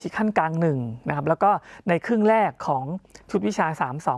ที่ขั้นกลาง1นะครับแล้วก็ในครึ่งแรกของชุดวิชา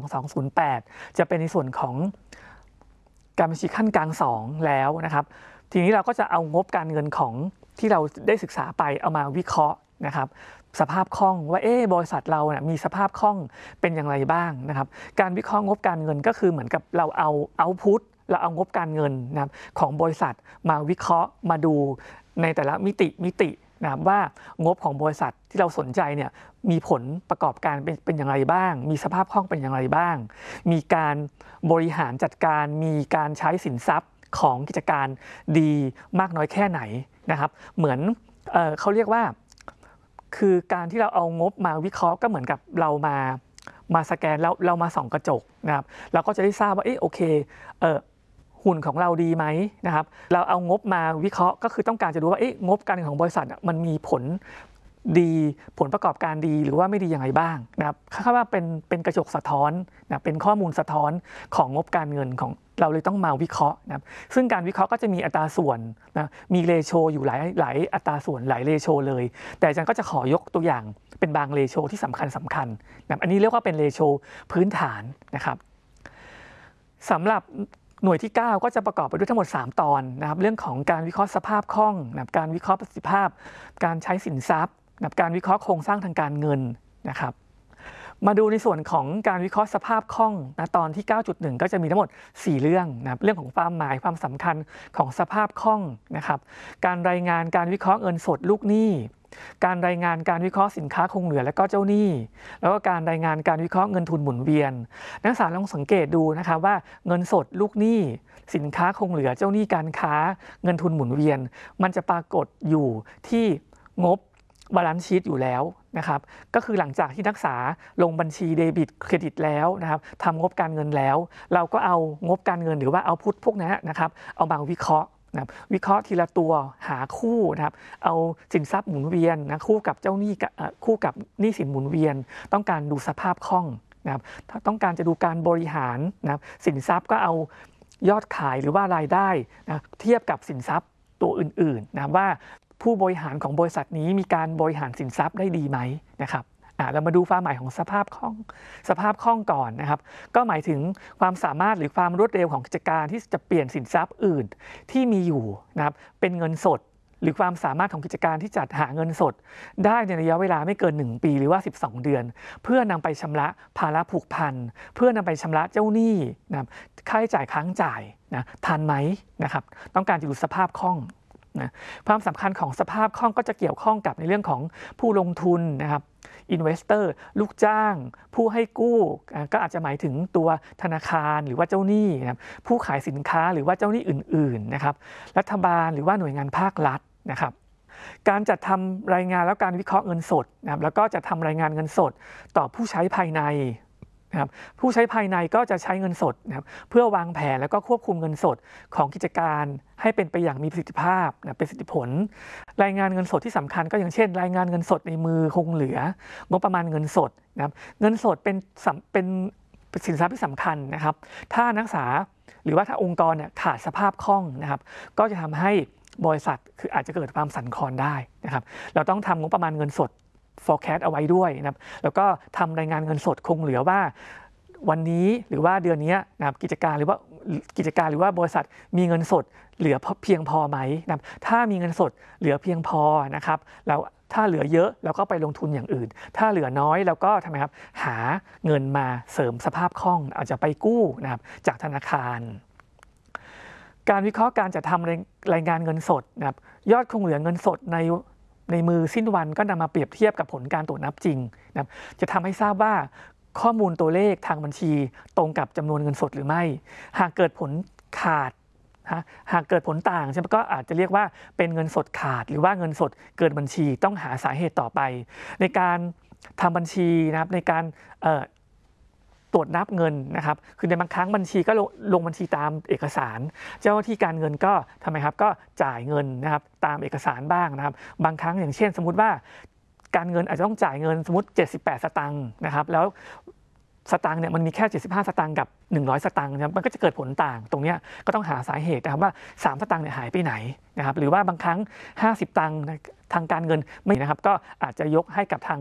32208จะเป็นในส่วนของการบัญชีขั้นกลาง2แล้วนะครับทีนี้เราก็จะเอางบการเงินของที่เราได้ศึกษาไปเอามาวิเคราะห์นะครับสภาพคล่องว่าบริษัทเราเนี่ยมีสภาพคล่องเป็นอย่างไรบ้างนะครับการวิเคราะห์งบการเงินก็คือเหมือนกับเราเอาoutput เราเอางบการเงินนะครับของบริษัทมาวิเคราะห์มาดูในแต่ละมิตินะครับว่างบของบริษัทที่เราสนใจเนี่ยมีผลประกอบการเป็นอย่างไรบ้างมีสภาพคล่องเป็นอย่างไรบ้างมีการบริหารจัดการมีการใช้สินทรัพย์ของกิจการดีมากน้อยแค่ไหนนะครับเหมือนเขาเรียกว่าคือการที่เราเอางบมาวิเคราะห์ก็เหมือนกับเรามาสแกนแล้วเรามาส่องกระจกนะครับเราก็จะได้ทราบว่าโอเคหุ่นของเราดีไหมนะครับเราเอางบมาวิเคราะห์ก็คือต้องการจะดูว่างบการเงินของบริษัทมันมีผลดีผลประกอบการดีหรือว่าไม่ดีอย่างไรบ้างนะครับคาดว่าเป็นกระจกสะท้อนนะเป็นข้อมูลสะท้อนของงบการเงินของเราเลยต้องมาวิเคราะห์นะครับซึ่งการวิเคราะห์ก็จะมีอัตราส่วนนะมีเรโชอยู่หลายอัตราส่วนหลายเรโชเลยแต่อาจารย์ก็จะขอยกตัวอย่างเป็นบางเรโชที่สำคัญนะอันนี้เรียกว่าเป็นเรโชพื้นฐานนะครับสำหรับหน่วยที่9ก็จะประกอบไปด้วยทั้งหมด3ตอนนะครับเรื่องของการวิเคราะห์สภาพคล่องนะครับการวิเคราะห์ประสิทธิภาพการใช้สินทรัพย์นะครับการวิเคราะห์โครงสร้างทางการเงินนะครับมาดูในส่วนของการวิเคราะห์สภาพคล่องนะตอนที่ 9.1 ก็จะมีทั้งหมด4เรื่องนะครับเรื่องของความหมายความสำคัญของสภาพคล่องนะครับการรายงานการวิเคราะห์เงินสดลูกหนี้การรายงานการวิเคราะห์สินค้าคงเหลือและก็เจ้าหนี้แล้วก็การรายงานการวิเคราะห์เงินทุนหมุนเวียนนักศึกษาลองสังเกตดูนะครับว่าเงินสดลูกหนี้สินค้าคงเหลือเจ้าหนี้การค้าเงินทุนหมุนเวียนมันจะปรากฏอยู่ที่งบบาลานซ์ชีทอยู่แล้วนะครับก็คือหลังจากที่นักศึกษาลงบัญชีเดบิตเครดิตแล้วนะครับทำงบการเงินแล้วเราก็เอางบการเงินหรือว่าเอาพุทพวกนี้นะครับเอามาวิเคราะห์นะวิเคราะห์ทีละตัวหาคู่นะครับเอาสินทรัพย์หมุนเวียนนะคู่กับเจ้าหนี้คู่กับหนี้สินหมุนเวียนต้องการดูสภาพคล่องนะครับถ้าต้องการจะดูการบริหารนะครับสินทรัพย์ก็เอายอดขายหรือว่ารายได้นะเทียบกับสินทรัพย์ตัวอื่นๆนะว่าผู้บริหารของบริษัทนี้มีการบริหารสินทรัพย์ได้ดีไหมนะครับเรามาดูความหมายของสภาพคล่องก่อนนะครับก็หมายถึงความสามารถหรือความรวดเร็วของกิจการที่จะเปลี่ยนสินทรัพย์อื่นที่มีอยู่นะครับเป็นเงินสดหรือความสามารถของกิจการที่จัดหาเงินสดได้ในระยะเวลาไม่เกิน1 ปีหรือว่า12 เดือนเพื่อนำไปชำระภาระผูกพันเพื่อนำไปชำระเจ้าหนี้นะครับค่าใช้จ่ายค้างจ่ายนะทันไหมนะครับต้องการจะดูสภาพคล่องนะความสำคัญของสภาพคล่องก็จะเกี่ยวข้องกับในเรื่องของผู้ลงทุนนะครับอินเวสเตอร์ลูกจ้างผู้ให้กู้ก็อาจจะหมายถึงตัวธนาคารหรือว่าเจ้าหนี้นะครับผู้ขายสินค้าหรือว่าเจ้าหนี้อื่นๆนะครับรัฐบาลหรือว่าหน่วยงานภาครัฐนะครับการจัดทำรายงานแล้วการวิเคราะห์เงินสดนะครับแล้วก็จะทำรายงานเงินสดต่อผู้ใช้ภายในนะครับผู้ใช้ภายในก็จะใช้เงินสดนะครับเพื่อวางแผนแล้วก็ควบคุมเงินสดของกิจการให้เป็นไปอย่างมีประสิทธิภาพนะเป็นประสิทธิผลรายงานเงินสดที่สำคัญก็อย่างเช่นรายงานเงินสดในมือคงเหลืองบประมาณเงินสดนะครับเงินสดเป็นสินทรัพย์ที่สำคัญนะครับถ้านักศึกษาหรือว่าถ้าองค์กรเนี่ยขาดสภาพคล่องนะครับก็จะทำให้บริษัทคืออาจจะเกิดความสั่นคลอนได้นะครับเราต้องทำงบประมาณเงินสด forecast เอาไว้ด้วยนะครับแล้วก็ทำรายงานเงินสดคงเหลือว่าวันนี้หรือว่าเดือนนี้นะครับกิจการหรือว่าบริษัทมีเงินสดเหลือเพียงพอไหมนะครับถ้ามีเงินสดเหลือเพียงพอนะครับแล้วถ้าเหลือเยอะเราก็ไปลงทุนอย่างอื่นถ้าเหลือน้อยเราก็ทำไมครับหาเงินมาเสริมสภาพคล่องอาจจะไปกู้นะครับจากธนาคารการวิเคราะห์การจัดทำรายงานเงินสดนะครับยอดคงเหลือเงินสดในมือสิ้นวันก็นำมาเปรียบเทียบกับผลการตรวจนับจริงนะครับจะทำให้ทราบว่าข้อมูลตัวเลขทางบัญชีตรงกับจำนวนเงินสดหรือไม่หากเกิดผลขาดหากเกิดผลต่างใช่ไหมก็อาจจะเรียกว่าเป็นเงินสดขาดหรือว่าเงินสดเกินบัญชีต้องหาสาเหตุต่อไปในการทำบัญชีนะครับในการตรวจนับเงินนะครับคือในบางครั้งบัญชีก็ลงบัญชีตามเอกสารเจ้าหน้าที่การเงินก็ทำไมครับก็จ่ายเงินนะครับตามเอกสารบ้างนะครับบางครั้งอย่างเช่นสมมุติว่าการเงินอาจจะต้องจ่ายเงินสมมติ78 สตางค์นะครับแล้วสตางค์เนี่ยมันมีแค่75 สตางค์กับ100 สตางค์นะครับมันก็จะเกิดผลต่างตรงนี้ก็ต้องหาสาเหตุนะครับว่า3 สตางค์เนี่ยหายไปไหนนะครับหรือว่าบางครั้ง50 ตังค์ทางการเงินไม่นะครับก็อาจจะยกให้กับทาง